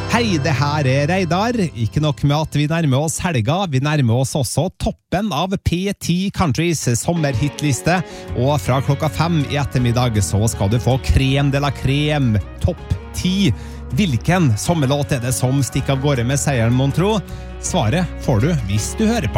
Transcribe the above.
Hei, det her Reidar. Ikke nok med at vi nærmer oss helga, vi nærmer oss også toppen av P10 Countries sommerhitliste, og fra 5 i ettermiddag så skal du få Crème de la Crème topp 10. Hvilken sommerlåt det som stikker av gårde med seieren, mon tro? Svaret får du hvis du hører på.